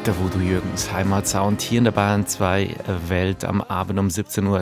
Der Voodoo Jürgens Heimatsound hier in der Bayern 2 Welt am Abend um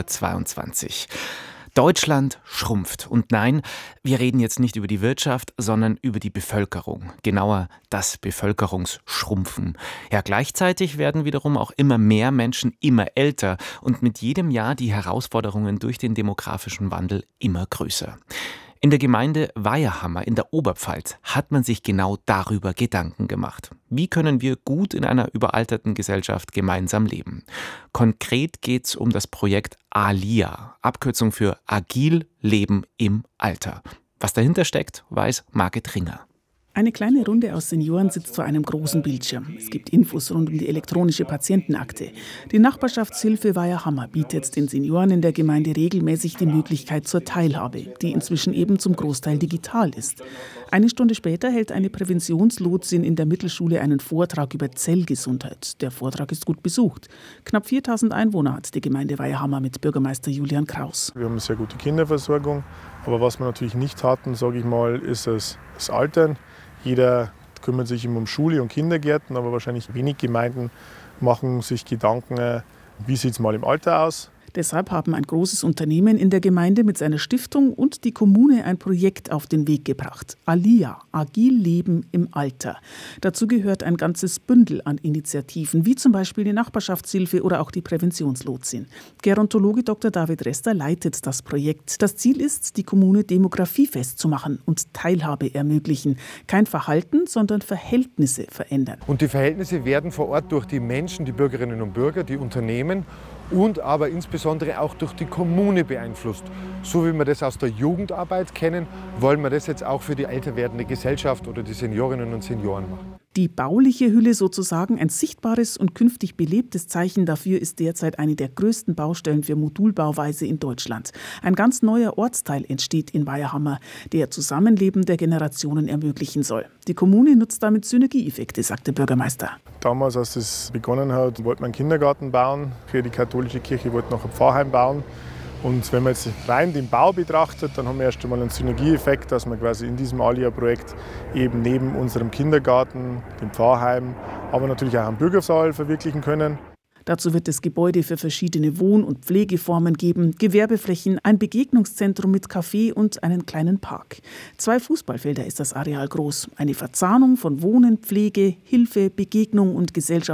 17:22 Uhr. Deutschland schrumpft. Und nein, wir reden jetzt nicht über die Wirtschaft, sondern über die Bevölkerung. Genauer das Bevölkerungsschrumpfen. Ja, gleichzeitig werden wiederum auch immer mehr Menschen immer älter und mit jedem Jahr die Herausforderungen durch den demografischen Wandel immer größer. In der Gemeinde Weiherhammer in der Oberpfalz hat man sich genau darüber Gedanken gemacht. Wie können wir gut in einer überalterten Gesellschaft gemeinsam leben? Konkret geht es um das Projekt ALIA, Abkürzung für Agil Leben im Alter. Was dahinter steckt, weiß Margit Ringer. Eine kleine Runde aus Senioren sitzt vor einem großen Bildschirm. Es gibt Infos rund um die elektronische Patientenakte. Die Nachbarschaftshilfe Weiherhammer bietet den Senioren in der Gemeinde regelmäßig die Möglichkeit zur Teilhabe, die inzwischen eben zum Großteil digital ist. Eine Stunde später hält eine Präventionslotsin in der Mittelschule einen Vortrag über Zellgesundheit. Der Vortrag ist gut besucht. Knapp 4.000 Einwohner hat die Gemeinde Weiherhammer mit Bürgermeister Julian Kraus. Wir haben eine sehr gute Kinderversorgung. Aber was wir natürlich nicht hatten, sage ich mal, ist das Altern. Jeder kümmert sich immer um Schule und Kindergärten, aber wahrscheinlich wenig Gemeinden machen sich Gedanken, wie sieht es mal im Alter aus. Deshalb haben ein großes Unternehmen in der Gemeinde mit seiner Stiftung und die Kommune ein Projekt auf den Weg gebracht. ALIA, Agil Leben im Alter. Dazu gehört ein ganzes Bündel an Initiativen, wie zum Beispiel die Nachbarschaftshilfe oder auch die Präventionslotsin. Gerontologe Dr. David Rester leitet das Projekt. Das Ziel ist, die Kommune demografiefest zu machen und Teilhabe ermöglichen. Kein Verhalten, sondern Verhältnisse verändern. Und die Verhältnisse werden vor Ort durch die Menschen, die Bürgerinnen und Bürger, die Unternehmen und aber insbesondere auch durch die Kommune beeinflusst. So wie wir das aus der Jugendarbeit kennen, wollen wir das jetzt auch für die älter werdende Gesellschaft oder die Seniorinnen und Senioren machen. Die bauliche Hülle sozusagen, ein sichtbares und künftig belebtes Zeichen dafür, ist derzeit eine der größten Baustellen für Modulbauweise in Deutschland. Ein ganz neuer Ortsteil entsteht in Weiherhammer, der Zusammenleben der Generationen ermöglichen soll. Die Kommune nutzt damit Synergieeffekte, sagt der Bürgermeister. Damals, als es begonnen hat, wollte man einen Kindergarten bauen. Für die katholische Kirche wollte noch ein Pfarrheim bauen. Und wenn man jetzt rein den Bau betrachtet, dann haben wir erst einmal einen Synergieeffekt, dass wir quasi in diesem ALIA-Projekt eben neben unserem Kindergarten, dem Pfarrheim, aber natürlich auch einen Bürgersaal verwirklichen können. Dazu wird es Gebäude für verschiedene Wohn- und Pflegeformen geben, Gewerbeflächen, ein Begegnungszentrum mit Café und einen kleinen Park. 2 Fußballfelder ist das Areal groß. Eine Verzahnung von Wohnen, Pflege, Hilfe, Begegnung und Gesellschaft